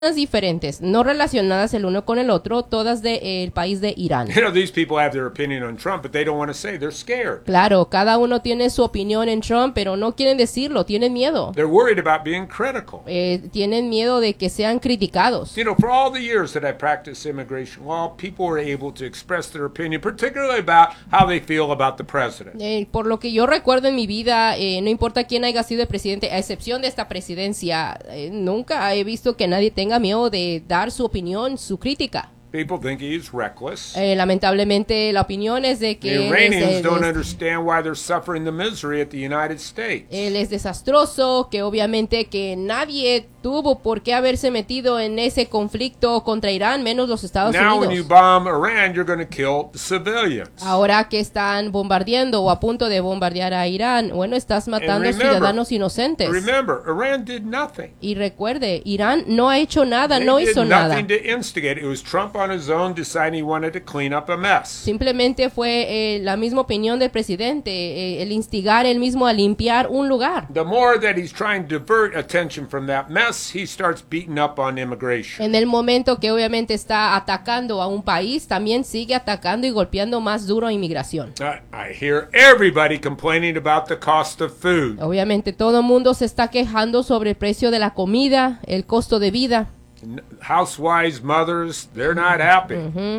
diferentes, no relacionadas el uno con el otro, todas del país de Irán. You know, these people have their opinion on Trump, but they don't want to say. They're scared. Claro, cada uno tiene su opinión en Trump, pero no quieren decirlo, tienen miedo. They're worried about being critical. Tienen miedo de que sean criticados. You know, for all the years that I practiced immigration law, people were able to express their opinion, particularly about how they feel about the president. Por lo que yo recuerdo en mi vida, no importa quién haya sido el presidente, a excepción de esta presidencia, nunca he visto que nadie tenga miedo de dar su opinión, su crítica. People think he's reckless. Lamentablemente, la opinión es de que The Iranians don't understand why they're suffering the misery at the United States. él es desastroso, que obviamente que nadie tuvo por qué haberse metido en ese conflicto contra Irán, menos los Estados Now, when you Unidos. bomb Iran, you're going to kill civilians. Ahora que están bombardeando o a punto de bombardear a Irán, bueno, estás matando And remember- ciudadanos inocentes. Remember, Iran did nothing. Y recuerde, Irán no ha hecho nada, They no did hizo nada. nothing to instigate. It was Trump on his own deciding he wanted to clean up a mess. Simplemente fue la misma opinión del presidente, el instigar él mismo a limpiar un lugar. The more that he's trying to divert attention from that mess, he starts beating up on immigration. En el momento que obviamente está atacando a un país, también sigue atacando y golpeando más duro a inmigración. I hear everybody complaining about the cost of food. Obviamente todo el mundo se está quejando sobre el precio de la comida, el costo de vida. Housewives, mothers, they're not happy.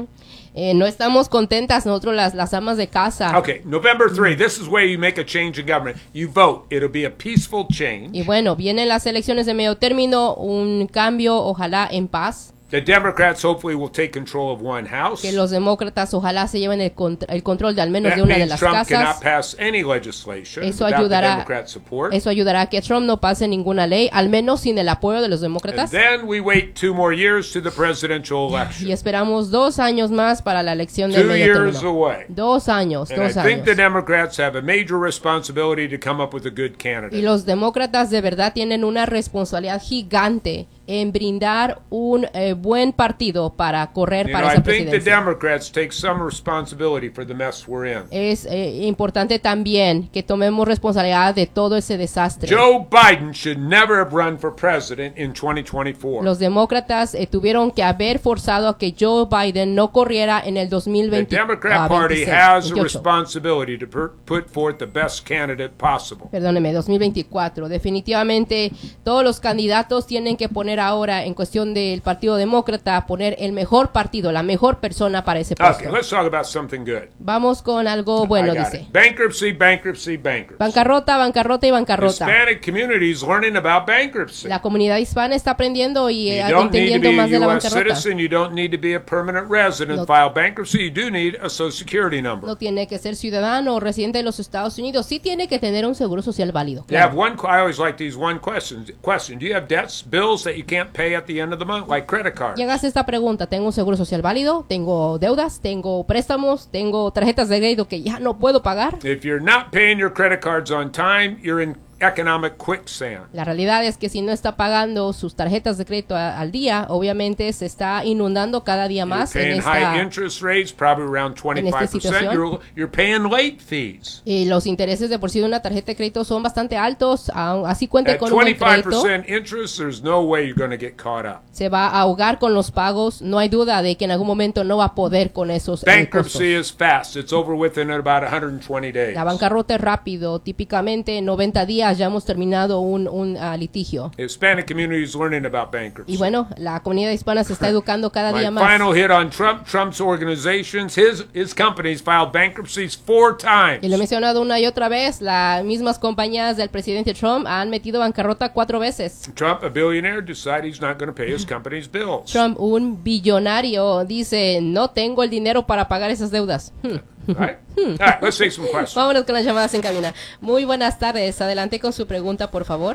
No estamos contentas nosotros las amas de casa. Okay, November 3, this is where you make a change in government. You vote. It'll be a peaceful change. Y bueno, vienen las elecciones de medio término, un cambio ojalá en paz. The Democrats hopefully will take control of one house. Que los demócratas ojalá se lleven el control de al menos That de una de means las Trump cannot casas. pass any legislation Eso without the ayudará, Democrat support. eso ayudará a que Trump no pase ninguna ley, al menos sin el apoyo de los And demócratas. then we wait 2 more years to the presidential election. Y esperamos 2 años más para la elección de 2 medio years término. away. 2 años, And I 2 think the años. Democrats have a major responsibility to come up with a good candidate. Y los demócratas de verdad tienen una responsabilidad gigante en brindar un buen partido para correr You para know, I esa think the presidencia. Democrats take some responsibility for the mess we're in. Es importante también que tomemos responsabilidad de todo ese desastre. Joe Biden should never have run for president in 2024. Los demócratas tuvieron que haber forzado a que Joe Biden no corriera en el The 2020. Democrat Party has a responsibility to put forth the best candidate possible. Perdóneme, 2024. Definitivamente todos los candidatos tienen que poner ahora en cuestión del Partido Demócrata, poner el mejor partido, la mejor persona para ese puesto. Okay, let's talk about something good. Vamos con algo bueno, I got dice. it. Bankruptcy, bankruptcy, bankruptcy. Bancarrota, bancarrota y bancarrota. Hispanic communities learning about bankruptcy. La comunidad hispana está aprendiendo y You don't need to entendiendo be más de la a U.S. bancarrota. citizen. You don't need to be a permanent resident No. to file bankruptcy. You do need a Social Security number. No tiene que ser ciudadano o residente de los Estados Unidos. Sí tiene que tener un seguro social válido. You have one. I always like these one questions. Question: Do you have debts, bills that you can't pay at the end of the month, like credit cards? Llegas a esta pregunta, ¿tengo un seguro social válido? ¿Tengo deudas? ¿Tengo préstamos? ¿Tengo tarjetas de crédito que ya no puedo pagar? If you're not paying your credit cards on time, you're in economic quicksand. La realidad es que si no está pagando sus tarjetas de crédito al día, obviamente se está inundando cada día You're más en paying high esta... interest rates, probably around en esta 25%. situación. You're paying late fees. Y los intereses de por sí de una tarjeta de crédito son bastante altos, así cuente At con un buen crédito, 25% interest, there's no way you're going to get caught up. se va a ahogar con los pagos. No hay duda de que en algún momento no va a poder con esos costos. Bankruptcy is fast. It's over within about 120 days. La bancarrota es rápido, típicamente en 90 días ya hemos terminado un litigio. Hispanic community is learning about bankruptcy. Y bueno, la comunidad hispana se está educando cada My día más. final hit on Trump. Trump's organizations, his companies filed bankruptcies 4 Y lo he times. mencionado una y otra vez, las mismas compañías del presidente Trump han metido bancarrota 4 veces. Trump, a billionaire, decided he's not going to pay his company's bills. Trump, un billonario, dice, no tengo el dinero para pagar esas deudas. All right? All right, let's take some questions. Vámonos con las llamadas en cabina. Muy buenas tardes, adelante con su pregunta, por favor.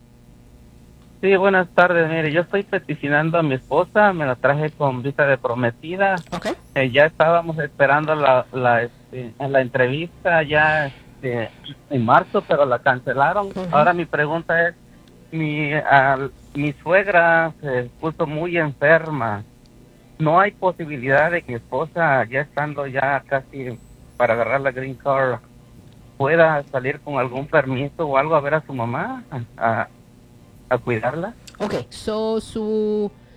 Sí, buenas tardes. Mire, yo estoy peticionando a mi esposa, me la traje con visa de prometida. Okay. Ya estábamos esperando la entrevista ya en marzo, pero la cancelaron. Ahora mi pregunta es, mi suegra se puso muy enferma. ¿No hay posibilidad de que mi esposa, ya estando ya casi para agarrar la green card, pueda salir con algún permiso o algo a ver a su mamá, a cuidarla? Ok, so su